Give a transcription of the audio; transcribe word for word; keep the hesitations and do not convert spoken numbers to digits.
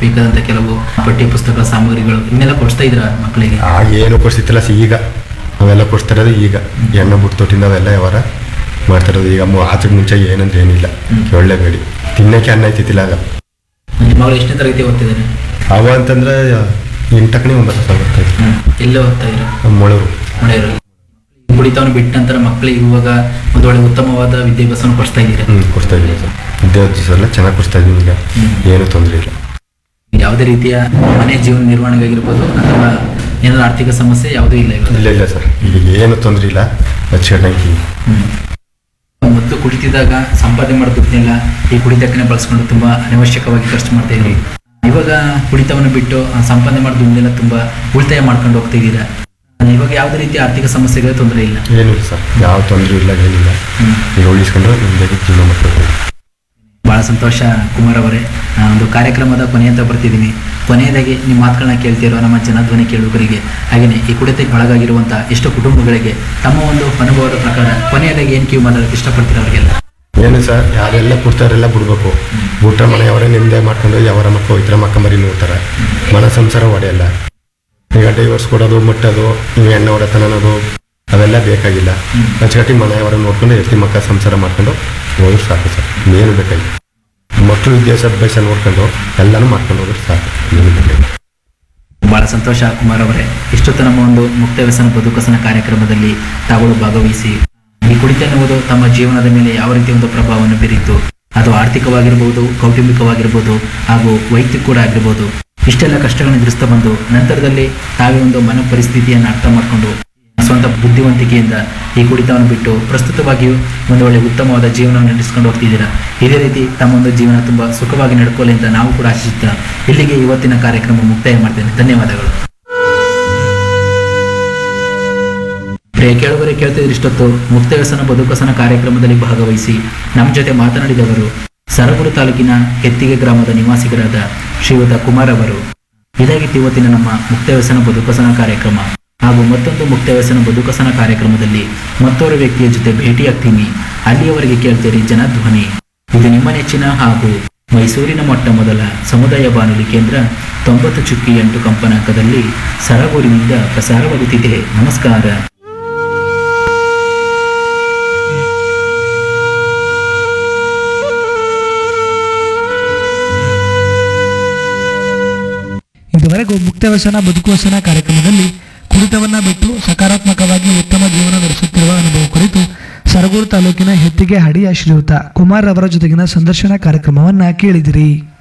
ಬೇಕಾದಂತ ಕೆಲವು ಪಠ್ಯ ಪುಸ್ತಕ ಸಾಮಗ್ರಿಗಳು ಇನ್ನೆಲ್ಲ ಕೊಡಿಸ್ತಾ ಇದ್ರ ಮಕ್ಕಳಿಗೆ? ಆಗ ಏನು ಕೊಡ್ಸಿತ್ತಿಲ್ಲ ಸಿ ಈಗ ಅವೆಲ್ಲ ಕೊಡ್ತಾ ಇರೋದು ಈಗ ಎಣ್ಣೆ ಬಿಟ್ಟು ತೊಟ್ಟಿಂದ ಅವೆಲ್ಲ ಯಾವಾರ ಮಾಡ್ತಾ ಇರೋದು. ಈಗ ಆಚೆಗೆ ಮುಂಚೆ ಏನಂದ್ರೆ ಏನಿಲ್ಲ, ಒಳ್ಳೆಬೇಡಿ ತಿನ್ನಕ್ಕೆ ಅನ್ನ ಐತಿತ್ತಿಲ್ಲ ಆಗ. ನಿಮ್ಮ ಮಗಳು ಎಷ್ಟನೇ ತರಗತಿ ಓದ್ತಿದ್ದಾನೆ? ಅವ ಅಂತಂದ್ರೆ ಎಂಟಕ್ಕನೇ ಒಂಬತ್ತು ಸಾವಿರ ಬರ್ತಾ ಇತ್ತು. ಎಲ್ಲೇ ಓದ್ತಾ ಇರ? ಮೊಳರು ಮಳೆಯರು. ಕುಡಿತವನ್ನು ಬಿಟ್ಟ ನಂತರ ಮಕ್ಕಳಿಗೆ ಇವಾಗ ಒಂದು ಒಳ್ಳೆ ಉತ್ತಮವಾದ ವಿದ್ಯಾಭ್ಯಾಸ ಕೊಡಿಸ್ತಾ ಇದ್ದೀರಾ? ಹ್ಞೂ ಕೊಡ್ತಾ ಇದ್ದೀವಿ ಸರ್. ವಿದ್ಯಾಭ್ಯಾಸ ಎಲ್ಲ ಚೆನ್ನಾಗಿ ಕೊಡಿಸ್ತಾ ಇದ್ದೀವಿ. ಈಗ ಏನು ತೊಂದರೆ ಇಲ್ಲ. ಯಾವುದೇ ರೀತಿಯ ಮನೆ ಜೀವನ ನಿರ್ವಹಣೆಗಾಗಿರ್ಬೋದು ಅಥವಾ ಏನಾದ್ರು ಆರ್ಥಿಕ ಸಮಸ್ಯೆ ಯಾವುದೂ ಇಲ್ಲ? ಇಲ್ಲ ಇಲ್ಲ ಸರ್, ಈಗ ಏನು ತೊಂದರೆ ಇಲ್ಲ, ಚೆನ್ನಾಗಿ. ಮೊದಲು ಕುಡಿತಿದ್ದಾಗ ಸಂಪಾದನೆ ಮಾಡೋ ದುಡ್ಡನ್ನೆಲ್ಲ ಈ ಕುಡಿತಕ್ಕನೆ ಬಳಸ್ಕೊಂಡು ತುಂಬಾ ಅನವಶ್ಯಕವಾಗಿ ಖರ್ಚು ಮಾಡ್ತಾ ಇದ್ರಿ. ಇವಾಗ ಕುಡಿತವನ್ನು ಬಿಟ್ಟು ಸಂಪಾದನೆ ಮಾಡೋ ದುಡ್ಡನ್ನೆಲ್ಲ ತುಂಬಾ ಉಳಿತಾಯ ಮಾಡ್ಕೊಂಡು ಹೋಗ್ತಾ ಇದ್ದೀರಾ. ಇವಾಗ ಯಾವುದೇ ರೀತಿಯ ಆರ್ಥಿಕ ಸಮಸ್ಯೆಗಳ ತೊಂದರೆ ಇಲ್ಲ? ಏನಿಲ್ಲ ಸರ್, ಯಾವ ತೊಂದರೆ ಇಲ್ಲ, ಏನಿಲ್ಲ. ಈಗ ಉಳಿಸ್ಕೊಂಡ್ರೆ ನಿಮ್ದಾಗಿ ಜೀವನ ಮಾಡ್ಕೊಳ್ತೀವಿ. ಬಹಳ ಸಂತೋಷ ಕುಮಾರ್ ಅವರೇ. ಒಂದು ಕಾರ್ಯಕ್ರಮದ ಕೊನೆ ಅಂತ ಬರ್ತಿದ್ದೀನಿ. ಕೊನೆಯದಾಗಿ ನಿಮ್ಮ ಮಾತುಗಳನ್ನ ಕೇಳ್ತಿರೋ ನಮ್ಮ ಜನಧ್ವನಿ ಕೇಳುಗರಿಗೆ, ಹಾಗೆಯೇ ಈ ಕುಡಿತಕ್ಕೆ ಒಳಗಾಗಿರುವಂತಹ ಎಷ್ಟು ಕುಟುಂಬಗಳಿಗೆ ತಮ್ಮ ಒಂದು ಅನುಭವದ ಪ್ರಕಾರ ಕೊನೆಯದಾಗಿ ಏನು ಕಿವಿ ಮಾತಾಡೋಕ್ಕೆ ಇಷ್ಟಪಡ್ತೀರ ಅವರಿಗೆಲ್ಲ? ಏನು ಸರ್, ಯಾರೆಲ್ಲ ಕೊಡ್ತಾರೆಲ್ಲ ಬಿಡ್ಬೇಕು. ಊಟ ಮನೆಯವರೇ ನಿಮ್ಮದೇ ಮಾಡ್ಕೊಂಡು ಯಾವರ ಮಕ್ಕಳು ಇತರ ಮಕ್ಕ ಮರಿ ನೋಡ್ತಾರೆ, ಮನ ಸಂಸಾರ ಒಡೆಯಲ್ಲ. ಈಗ ಡೈವರ್ಸ್ ಕೊಡೋದು, ಮುಟ್ಟೋದು, ನೀವು ಎಣ್ಣೆ ಹೊಡೆತನ ಅನ್ನೋದು ಅವೆಲ್ಲ ಬೇಕಾಗಿಲ್ಲ. ಅಚ್ಚುಕಟ್ಟಿ ಮನೆಯವರ ನೋಡ್ಕೊಂಡು ಎತ್ತಿ ಮಕ್ಕ ಸಂಸಾರ ಮಾಡ್ಕೊಂಡು ಹೋದ್ರೆ ಸಾಕು ಸರ್. ಏನು ಬೇಕಾಗಿಲ್ಲ. ಮಕ್ಕಳು ವಿದ್ಯಾಭ್ಯಾಸ ನೋಡ್ಕೊಂಡು ಎಲ್ಲನೂ ಮಾಡ್ಕೊಂಡು ಹೋದ್ರೆ ಸಾಕು, ಏನು ಬೇಕಾಗಿಲ್ಲ. ಬಹಳ ಸಂತೋಷ ಕುಮಾರ್ ಅವರೇ. ಇಷ್ಟೊತ್ತು ನಮ್ಮ ಒಂದು ಮುಕ್ತ ವ್ಯಸನ ಬದುಕಸನ ಕಾರ್ಯಕ್ರಮದಲ್ಲಿ ತಾಗಳು ಭಾಗವಹಿಸಿ ಈ ಕುಡಿತ ಎನ್ನುವುದು ತಮ್ಮ ಜೀವನದ ಮೇಲೆ ಯಾವ ರೀತಿ ಒಂದು ಪ್ರಭಾವವನ್ನು ಬೀರಿತ್ತು, ಅದು ಆರ್ಥಿಕವಾಗಿರ್ಬೋದು, ಕೌಟುಂಬಿಕವಾಗಿರ್ಬೋದು ಹಾಗೂ ವೈಯಕ್ತಿಕ ಕೂಡ ಆಗಿರ್ಬೋದು, ಇಷ್ಟೆಲ್ಲ ಕಷ್ಟಗಳನ್ನು ಎದುರಿಸ್ತಾ ಬಂದು ನಂತರದಲ್ಲಿ ತಾವೇ ಒಂದು ಮನ ಪರಿಸ್ಥಿತಿಯನ್ನು ಅರ್ಥ ಮಾಡಿಕೊಂಡು ಸ್ವಂತ ಬುದ್ಧಿವಂತಿಕೆಯಿಂದ ಈ ಕುಡಿತವನ್ನು ಬಿಟ್ಟು ಪ್ರಸ್ತುತವಾಗಿಯೂ ಒಂದು ಒಳ್ಳೆ ಉತ್ತಮವಾದ ಜೀವನವನ್ನು ನಡೆಸಿಕೊಂಡು ಹೋಗ್ತಿದ್ದೀರಾ. ಇದೇ ರೀತಿ ತಮ್ಮ ಒಂದು ಜೀವನ ತುಂಬಾ ಸುಖವಾಗಿ ನಡ್ಕೊಳ್ಳಿ ಅಂತ ನಾವು ಕೂಡ ಆಶಿಸುತ್ತಾ ಇಲ್ಲಿಗೆ ಇವತ್ತಿನ ಕಾರ್ಯಕ್ರಮ ಮುಕ್ತಾಯ ಮಾಡ್ತೇನೆ. ಧನ್ಯವಾದಗಳು. ಪ್ರಿಯ ಕೇಳುವರೆ, ಕೇಳ್ತಿದ್ರೆ ಇಷ್ಟೊತ್ತು ಮುಕ್ತ ವ್ಯಸನ ಬದುಕಸನ ಕಾರ್ಯಕ್ರಮದಲ್ಲಿ ಭಾಗವಹಿಸಿ ನಮ್ಮ ಜೊತೆ ಮಾತನಾಡಿದವರು ಸರಗೂರು ತಾಲೂಕಿನ ಹೆತ್ತಿಗೆ ಗ್ರಾಮದ ನಿವಾಸಿಗರಾದ ಶ್ರೀಯುತ ಕುಮಾರ್ ಅವರು. ಇದಾಗಿತ್ತು ಇವತ್ತಿನ ನಮ್ಮ ಮುಕ್ತ ವ್ಯಸನ ಬದುಕಸನ ಕಾರ್ಯಕ್ರಮ. ಹಾಗೂ ಮತ್ತೊಂದು ಮುಕ್ತ ವ್ಯಸನ ಬದುಕಸನ ಕಾರ್ಯಕ್ರಮದಲ್ಲಿ ಮತ್ತೋರ್ವ ವ್ಯಕ್ತಿಯ ಜೊತೆ ಭೇಟಿಯಾಗ್ತೀನಿ. ಅಲ್ಲಿಯವರೆಗೆ ಕೇಳ್ತೀರಿ ಜನಧ್ವನಿ. ಇದು ನಿಮ್ಮ ನೆಚ್ಚಿನ ಹಾಗೂ ಮೈಸೂರಿನ ಮೊಟ್ಟ ಮೊದಲ ಸಮುದಾಯ ಬಾನುಲಿ ಕೇಂದ್ರ ತೊಂಬತ್ತು ಚುಕ್ಕಿ ಎಂಟು ಕಂಪನಾಂಕದಲ್ಲಿ ಸರಗೂರಿನಿಂದ ಪ್ರಸಾರವಾಗುತ್ತಿದೆ. ನಮಸ್ಕಾರ. ಇದುವರೆಗೂ ಮುಕ್ತ ವ್ಯಸನ ಬದುಕುವಸನ ಕಾರ್ಯಕ್ರಮದಲ್ಲಿ ಕುಡಿತವನ್ನ ಬಿಟ್ಟು ಸಕಾರಾತ್ಮಕವಾಗಿ ಉತ್ತಮ ಜೀವನ ನಡೆಸುತ್ತಿರುವ ಅನುಭವ ಕುರಿತು ಸರಗೂರು ತಾಲೂಕಿನ ಹೆತ್ತಿಗೆ ಹಡಿಯ ಶ್ರೀಯುತ ಕುಮಾರ್ ಅವರ ಜೊತೆಗಿನ ಸಂದರ್ಶನ ಕಾರ್ಯಕ್ರಮವನ್ನ ಕೇಳಿದಿರಿ.